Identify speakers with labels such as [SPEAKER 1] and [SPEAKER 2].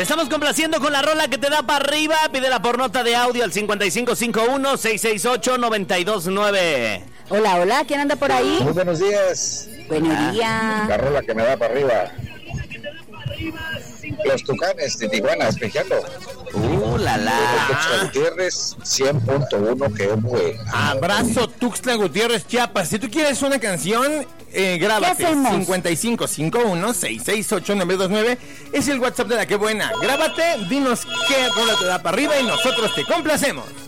[SPEAKER 1] estamos complaciendo con la rola que te da para arriba. Pídela por nota de audio al 5551-668-929.
[SPEAKER 2] Hola, hola, ¿quién anda por ahí?
[SPEAKER 3] Muy buenos días.
[SPEAKER 2] Buenos días.
[SPEAKER 3] La rola que me da para arriba. Los Tucanes de Tijuana, espejeando.
[SPEAKER 1] La
[SPEAKER 3] Tuxtla Gutiérrez, 100.1, que bueno.
[SPEAKER 4] Abrazo, Tuxtla Gutiérrez, Chiapas. Si tú quieres una canción, grábate. 5551-668-929. Es el WhatsApp de La Que Buena. Grábate, dinos qué rola te da para arriba y nosotros te complacemos.